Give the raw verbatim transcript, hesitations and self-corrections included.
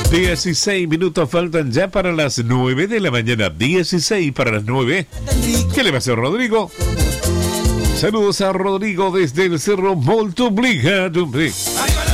dieciséis minutos faltan ya para las nueve de la mañana. dieciséis para las nueve. ¿Qué le pasa a Rodrigo? Saludos a Rodrigo desde el Cerro Molto Obrigado.